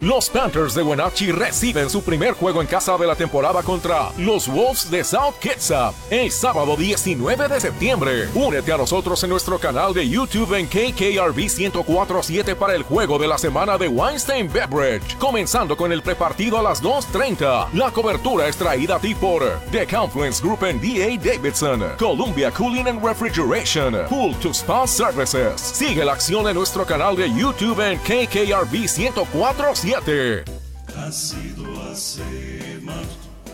Los Panthers de Wenatchee reciben su primer juego en casa de la temporada contra los Wolves de South Kitsap el sábado 19 de septiembre. Únete a nosotros en nuestro canal de YouTube en KKRV 1047 para el juego de la semana de Weinstein Beverage, comenzando con el prepartido a las 2:30. La cobertura es traída a ti por The Confluence Group en D.A. Davidson, Columbia Cooling and Refrigeration, Pool to Spa Services. Sigue la acción en nuestro canal de YouTube en KKRV 1047. Ha sido a Save-Mart,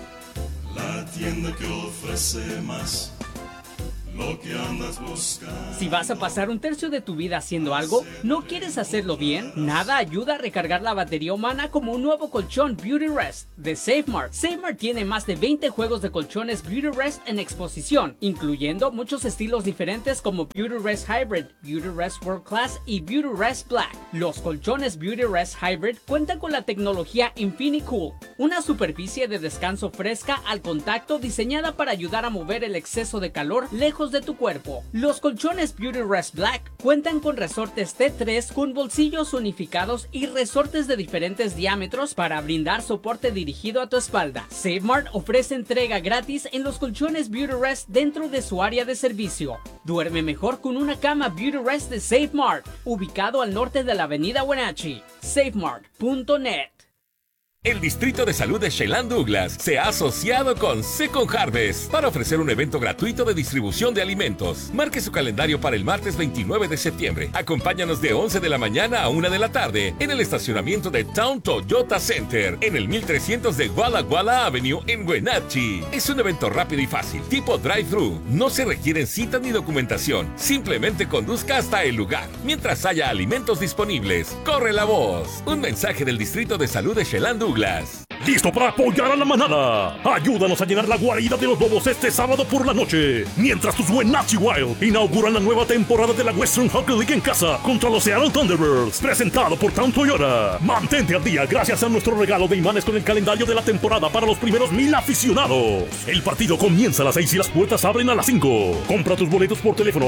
la tienda que ofrece más. Lo que andas buscando. Si vas a pasar un tercio de tu vida haciendo algo, ¿no quieres hacerlo bien? Nada ayuda a recargar la batería humana como un nuevo colchón Beauty Rest de SafeMart. SafeMart tiene más de 20 juegos de colchones Beauty Rest en exposición, incluyendo muchos estilos diferentes como Beauty Rest Hybrid, Beauty Rest World Class y Beauty Rest Black. Los colchones Beauty Rest Hybrid cuentan con la tecnología InfiniCool, una superficie de descanso fresca al contacto diseñada para ayudar a mover el exceso de calor lejos de tu cuerpo. Los colchones Beauty Rest Black cuentan con resortes T3 con bolsillos unificados y resortes de diferentes diámetros para brindar soporte dirigido a tu espalda. SafeMart ofrece entrega gratis en los colchones Beauty Rest dentro de su área de servicio. Duerme mejor con una cama Beauty Rest de SafeMart, ubicado al norte de la avenida Wenatchee. SafeMart.net. El Distrito de Salud de Chelan Douglas se ha asociado con Second Harvest para ofrecer un evento gratuito de distribución de alimentos. Marque su calendario para el martes 29 de septiembre. Acompáñanos de 11 de la mañana a 1 de la tarde en el estacionamiento de Town Toyota Center en el 1300 de Walla Walla Avenue en Wenatchee. Es un evento rápido y fácil, tipo drive-thru. No se requieren citas ni documentación. Simplemente conduzca hasta el lugar. Mientras haya alimentos disponibles, corre la voz. Un mensaje del Distrito de Salud de Chelan Douglas. ¡Listo para apoyar a la manada! Ayúdanos a llenar la guarida de los lobos este sábado por la noche, mientras tus Wenatchee Wild inauguran la nueva temporada de la Western Hockey League en casa contra los Seattle Thunderbirds, presentado por Town Toyota. Mantente al día gracias a nuestro regalo de imanes con el calendario de la temporada para los primeros 1000 aficionados. El partido comienza a las 6 y las puertas abren a las 5. Compra tus boletos por teléfono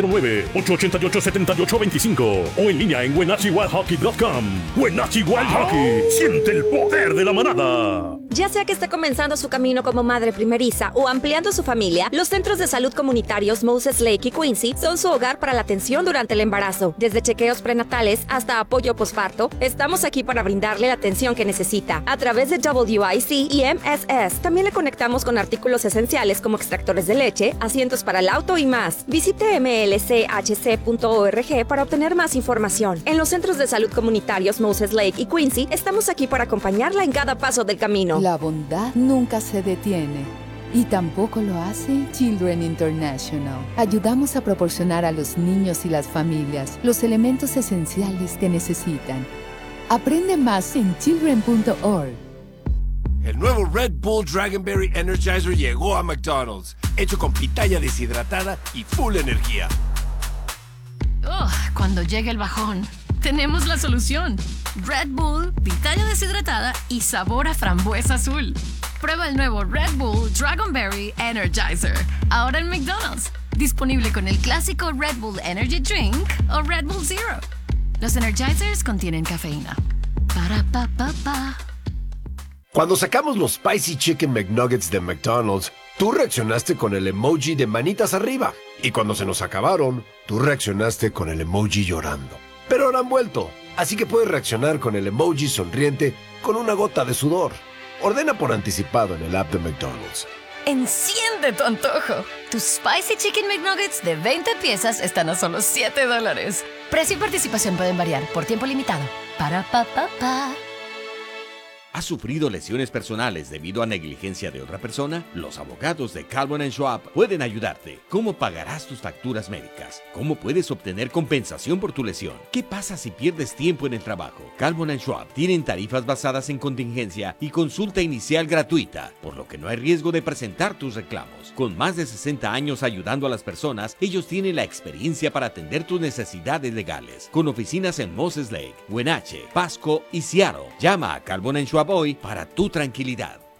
509-888-7825 o en línea en WenatcheeWildHockey.com. Wenatchee Wild Hockey, siente el poder de la manada. Ya sea que esté comenzando su camino como madre primeriza o ampliando su familia, los centros de salud comunitarios Moses Lake y Quincy son su hogar para la atención durante el embarazo. Desde chequeos prenatales hasta apoyo posparto, estamos aquí para brindarle la atención que necesita. A través de WIC y MSS, también le conectamos con artículos esenciales como extractores de leche, asientos para el auto y más. Visite mlchc.org para obtener más información. En los centros de salud comunitarios Moses Lake y Quincy, estamos aquí para acompañarla en cada paso del camino. La bondad nunca se detiene. Y tampoco lo hace Children International. Ayudamos a proporcionar a los niños y las familias los elementos esenciales que necesitan. Aprende más en children.org. El nuevo Red Bull Dragonberry Energizer llegó a McDonald's, hecho con pitaya deshidratada y full energía. Cuando llegue el bajón, tenemos la solución. Red Bull, pitaya deshidratada y sabor a frambuesa azul. Prueba el nuevo Red Bull Dragonberry Energizer, ahora en McDonald's. Disponible con el clásico Red Bull Energy Drink o Red Bull Zero. Los Energizers contienen cafeína. Para pa pa pa. Cuando sacamos los Spicy Chicken McNuggets de McDonald's, tú reaccionaste con el emoji de manitas arriba. Y cuando se nos acabaron, tú reaccionaste con el emoji llorando. Pero ahora han vuelto, así que puedes reaccionar con el emoji sonriente con una gota de sudor. Ordena por anticipado en el app de McDonald's. Enciende tu antojo. Tus Spicy Chicken McNuggets de 20 piezas están a solo $7. Precio y participación pueden variar por tiempo limitado. Para pa pa pa. ¿Has sufrido lesiones personales debido a negligencia de otra persona? Los abogados de Calvin & Schwab pueden ayudarte. ¿Cómo pagarás tus facturas médicas? ¿Cómo puedes obtener compensación por tu lesión? ¿Qué pasa si pierdes tiempo en el trabajo? Calvin & Schwab tienen tarifas basadas en contingencia y consulta inicial gratuita, por lo que no hay riesgo de presentar tus reclamos. Con más de 60 años ayudando a las personas, ellos tienen la experiencia para atender tus necesidades legales. Con oficinas en Moses Lake, Wenatchee, Pasco y Seattle. Llama a Calvin & Schwab hoy para tu tranquilidad.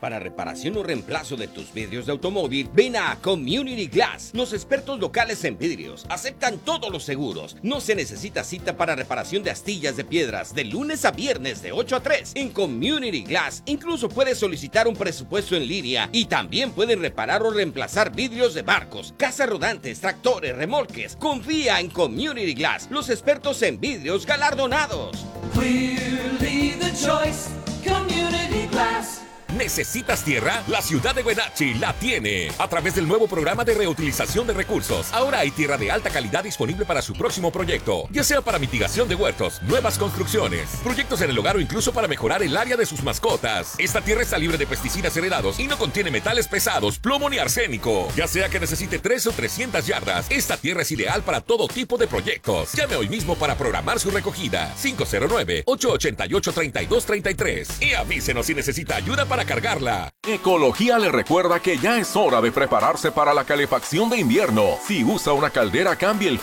Para reparación o reemplazo de tus vidrios de automóvil, ven a Community Glass. Los expertos locales en vidrios aceptan todos los seguros. No se necesita cita para reparación de astillas de piedras de lunes a viernes de 8 a 3. En Community Glass incluso puedes solicitar un presupuesto en línea y también pueden reparar o reemplazar vidrios de barcos, casas rodantes, tractores, remolques. Confía en Community Glass, los expertos en vidrios galardonados. Clearly the choice, Community Glass. ¿Necesitas tierra? La ciudad de Wenatchee la tiene. A través del nuevo programa de reutilización de recursos, ahora hay tierra de alta calidad disponible para su próximo proyecto, ya sea para mitigación de huertos, nuevas construcciones, proyectos en el hogar o incluso para mejorar el área de sus mascotas. Esta tierra está libre de pesticidas heredados y no contiene metales pesados, plomo ni arsénico. Ya sea que necesite 3 o 300 yardas, esta tierra es ideal para todo tipo de proyectos. Llame hoy mismo para programar su recogida. 509-888-3233 y avísenos si necesita ayuda para cargarla. Ecología le recuerda que ya es hora de prepararse para la calefacción de invierno. Si usa una caldera, cambie el